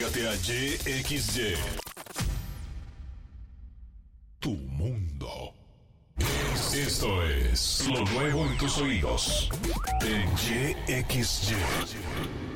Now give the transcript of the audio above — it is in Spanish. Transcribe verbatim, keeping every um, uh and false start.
Entrégate a Y X Y. Tu mundo. Esto es lo nuevo en tus oídos. En Y X Y.